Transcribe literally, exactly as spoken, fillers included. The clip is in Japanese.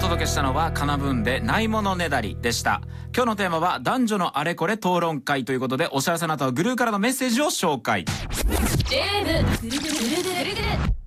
届けしたのはカナブーンでないものねだりでした。今日のテーマは男女のあれこれ討論会ということで、お知らせの後はグルーからのメッセージを紹介。 ジェーエム ぐるぐるぐるぐるぐるぐる